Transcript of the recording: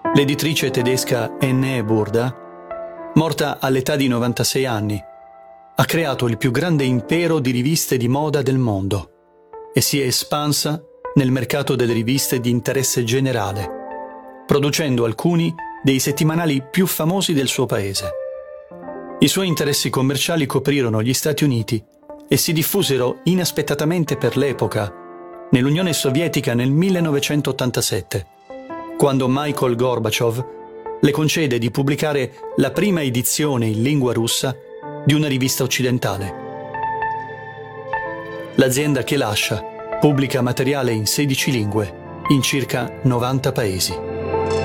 L'editrice tedesca N.E. Burda, morta all'età di 96 anni, ha creato il più grande impero di riviste di moda del mondo e si è espansa nel mercato delle riviste di interesse generale, producendo alcuni dei settimanali più famosi del suo paese. I suoi interessi commerciali coprirono gli Stati Uniti e si diffusero inaspettatamente per l'epoca nell'Unione Sovietica nel 1987, quando Mikhail Gorbaciov le concede di pubblicare la prima edizione in lingua russa di una rivista occidentale. L'azienda che lascia pubblica materiale in 16 lingue, in circa 90 paesi.